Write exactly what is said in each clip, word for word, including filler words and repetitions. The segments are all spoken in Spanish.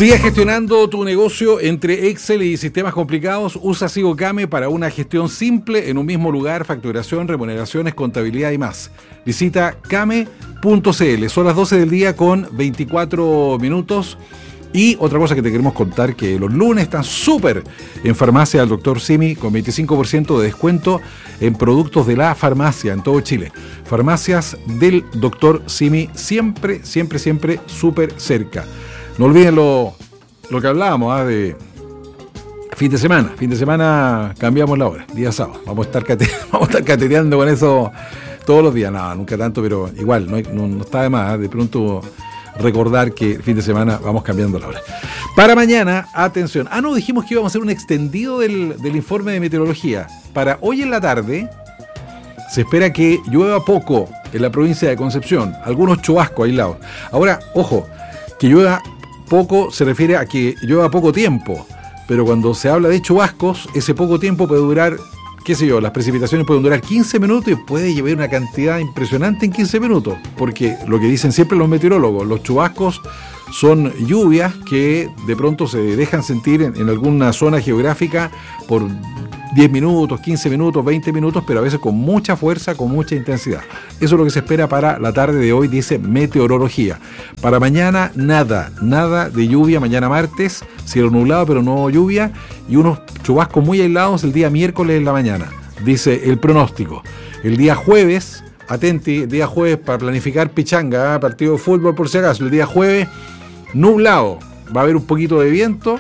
Sigue gestionando tu negocio entre Excel y sistemas complicados. Usa SigoCame para una gestión simple en un mismo lugar, facturación, remuneraciones, contabilidad y más. Visita came punto c l. Son las doce del día con veinticuatro minutos. Y otra cosa que te queremos contar, que los lunes están súper en Farmacia del doctor Simi, con veinticinco por ciento de descuento en productos de la farmacia en todo Chile. Farmacias del doctor Simi, siempre, siempre, siempre súper cerca. No olviden lo, lo que hablábamos ¿eh? de fin de semana. Fin de semana cambiamos la hora, día sábado. Vamos a estar, cate, vamos a estar cateteando con eso todos los días. Nada, nunca tanto, pero igual, no, hay, no, no está de más. ¿eh? De pronto recordar que el fin de semana vamos cambiando la hora. Para mañana, atención. Ah, no, dijimos que íbamos a hacer un extendido del, del informe de meteorología. Para hoy en la tarde se espera que llueva poco en la provincia de Concepción. Algunos chubascos aislados. Ahora, ojo, que llueva poco se refiere a que llueva poco tiempo, pero cuando se habla de chubascos, ese poco tiempo puede durar, qué sé yo, las precipitaciones pueden durar quince minutos y puede llevar una cantidad impresionante en quince minutos, porque lo que dicen siempre los meteorólogos, los chubascos son lluvias que de pronto se dejan sentir en, en alguna zona geográfica por diez minutos, quince minutos, veinte minutos, pero a veces con mucha fuerza, con mucha intensidad. Eso es lo que se espera para la tarde de hoy, dice meteorología. Para mañana, nada, nada de lluvia, mañana martes, cielo nublado, pero no lluvia, y unos chubascos muy aislados el día miércoles en la mañana, dice el pronóstico. El día jueves, atenti, el día jueves para planificar pichanga, ¿eh? Partido de fútbol por si acaso, el día jueves, nublado, va a haber un poquito de viento,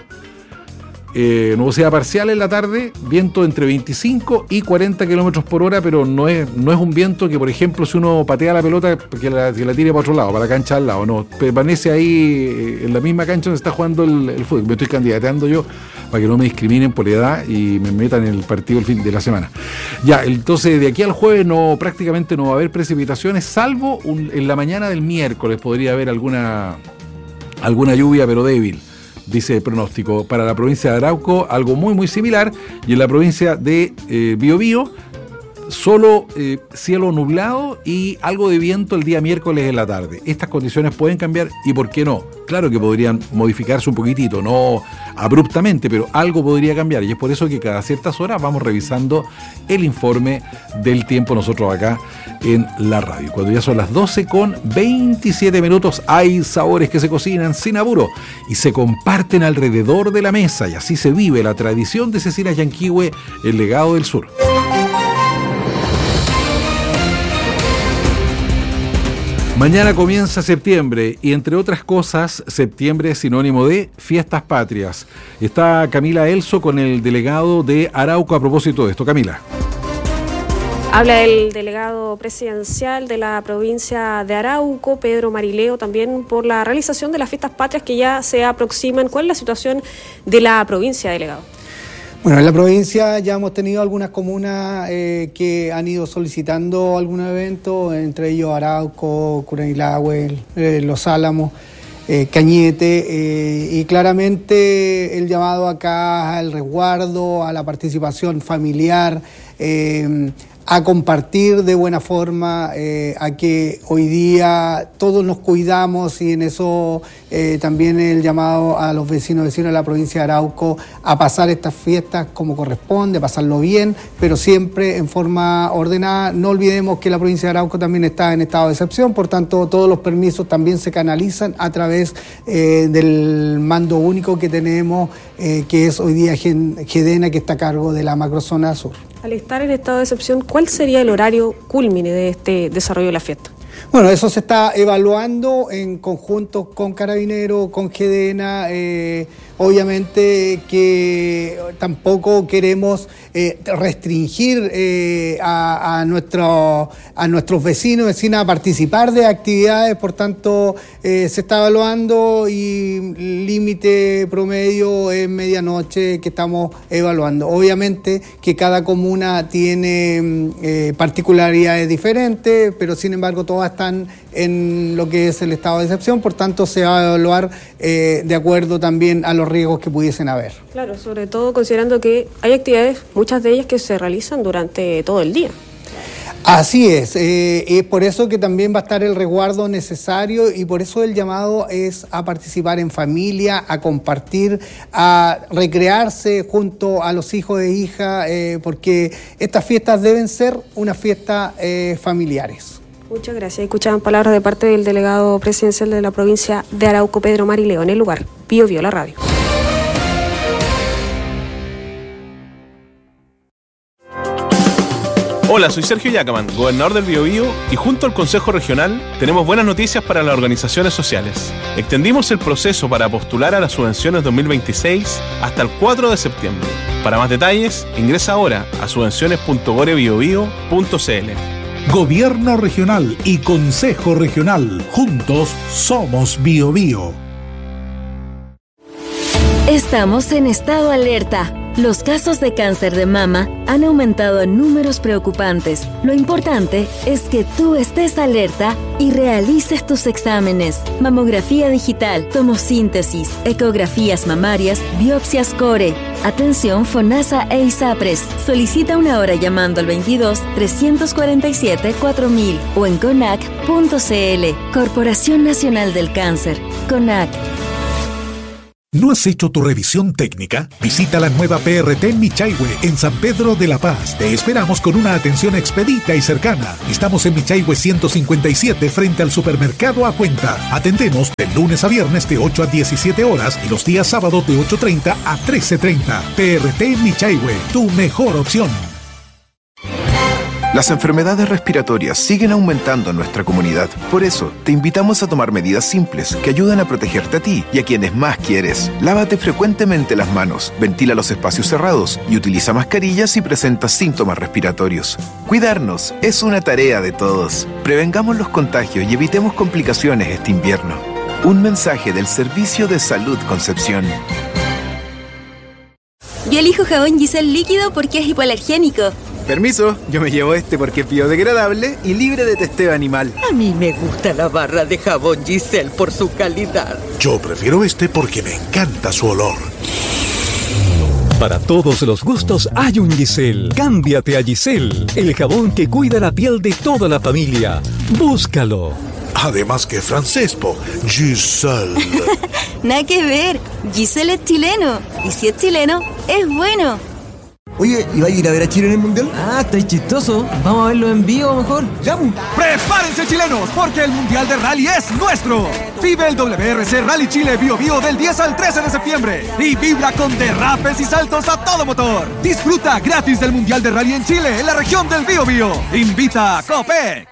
Eh, nubosidad parcial en la tarde, viento entre veinticinco y cuarenta kilómetros por hora, pero no es, no es un viento que, por ejemplo, si uno patea la pelota, que la, que la tire para otro lado, para la cancha al lado, no, permanece ahí en la misma cancha donde está jugando el, el fútbol. Me estoy candidateando yo para que no me discriminen por edad y me metan en el partido el fin de la semana. Ya, entonces de aquí al jueves no, prácticamente no va a haber precipitaciones, salvo un, en la mañana del miércoles podría haber alguna, alguna lluvia, pero débil. Dice el pronóstico. Para la provincia de Arauco, algo muy muy similar, y en la provincia de eh, Biobío, solo eh, cielo nublado y algo de viento el día miércoles en la tarde. Estas condiciones pueden cambiar, y por qué no. Claro que podrían modificarse un poquitito, no abruptamente, pero algo podría cambiar, y es por eso que cada ciertas horas vamos revisando el informe del tiempo nosotros acá en la radio. Cuando ya son las doce con veintisiete minutos, hay sabores que se cocinan sin apuro y se comparten alrededor de la mesa, y así se vive la tradición de Cecinas Yanquihue, el legado del sur. Mañana comienza septiembre y, entre otras cosas, septiembre es sinónimo de fiestas patrias. Está Camila Elso con el delegado de Arauco a propósito de esto. Camila. Habla el delegado presidencial de la provincia de Arauco, Pedro Marileo, también por la realización de las fiestas patrias que ya se aproximan. ¿Cuál es la situación de la provincia, delegado? Bueno, en la provincia ya hemos tenido algunas comunas eh, que han ido solicitando algún evento, entre ellos Arauco, Curanilahue, eh, Los Álamos, eh, Cañete, eh, y claramente el llamado acá al resguardo, a la participación familiar, eh, a compartir de buena forma, eh, a que hoy día todos nos cuidamos, y en eso eh, también el llamado a los vecinos vecinos de la provincia de Arauco a pasar estas fiestas como corresponde, a pasarlo bien, pero siempre en forma ordenada. No olvidemos que la provincia de Arauco también está en estado de excepción, por tanto todos los permisos también se canalizan a través eh, del mando único que tenemos, eh, que es hoy día GEDENA, que está a cargo de la macrozona sur. Al estar en estado de excepción, ¿cuál sería el horario cúlmine de este desarrollo de la fiesta? Bueno, eso se está evaluando en conjunto con Carabineros, con GEDENA. Eh, obviamente que tampoco queremos eh, restringir eh, a, a, nuestro, a nuestros vecinos y vecinas a participar de actividades, por tanto eh, se está evaluando, y límite promedio es medianoche que estamos evaluando. Obviamente que cada comuna tiene eh, particularidades diferentes, pero sin embargo todas están en lo que es el estado de excepción, por tanto se va a evaluar eh, de acuerdo también a los riesgos que pudiesen haber. Claro, sobre todo considerando que hay actividades, muchas de ellas que se realizan durante todo el día. Así es, eh, es por eso que también va a estar el resguardo necesario y por eso el llamado es a participar en familia, a compartir, a recrearse junto a los hijos e hijas, eh, porque estas fiestas deben ser unas fiestas eh, familiares. Muchas gracias. Escuchaban palabras de parte del delegado presidencial de la provincia de Arauco, Pedro Marileo, en el lugar. Bio Bio, la radio. Hola, soy Sergio Yacaman, gobernador del Biobío, y junto al Consejo Regional tenemos buenas noticias para las organizaciones sociales. Extendimos el proceso para postular a las subvenciones dos mil veintiséis hasta el cuatro de septiembre. Para más detalles, ingresa ahora a subvenciones punto gore biobío punto cl. Gobierno Regional y Consejo Regional, juntos somos Biobío. Estamos en estado alerta. Los casos de cáncer de mama han aumentado en números preocupantes. Lo importante es que tú estés alerta y realices tus exámenes. Mamografía digital, tomosíntesis, ecografías mamarias, biopsias core. Atención FONASA e ISAPRES. Solicita una hora llamando al veintidós, trescientos cuarenta y siete, cuatro mil o en conac punto cl. Corporación Nacional del Cáncer. CONAC. ¿No has hecho tu revisión técnica? Visita la nueva P R T Michaihue en San Pedro de la Paz. Te esperamos con una atención expedita y cercana. Estamos en Michaihue ciento cincuenta y siete frente al supermercado A Cuenta. Atendemos de lunes a viernes de ocho a diecisiete horas y los días sábados de ocho treinta a trece treinta. P R T Michaihue, tu mejor opción. Las enfermedades respiratorias siguen aumentando en nuestra comunidad. Por eso, te invitamos a tomar medidas simples que ayudan a protegerte a ti y a quienes más quieres. Lávate frecuentemente las manos, ventila los espacios cerrados y utiliza mascarillas si presentas síntomas respiratorios. Cuidarnos es una tarea de todos. Prevengamos los contagios y evitemos complicaciones este invierno. Un mensaje del Servicio de Salud Concepción. Yo elijo jabón Giselle líquido porque es hipoalergénico. Permiso, yo me llevo este porque es biodegradable y libre de testeo animal. A mí me gusta la barra de jabón Giselle por su calidad. Yo prefiero este porque me encanta su olor. Para todos los gustos hay un Giselle. Cámbiate a Giselle, el jabón que cuida la piel de toda la familia. Búscalo. Además que francés, po. Giselle. Nada que ver. Giselle es chileno. Y si es chileno, es bueno. Oye, ¿y va a ir a ver a Chile en el Mundial? Ah, está chistoso. Vamos a verlo en vivo mejor. ¡Ya! ¡Prepárense, chilenos! Porque el Mundial de Rally es nuestro. Vive el W R C Rally Chile Bio Bio del diez al trece de septiembre. Y vibra con derrapes y saltos a todo motor. Disfruta gratis del Mundial de Rally en Chile, en la región del Bio Bio. Invita a Copec.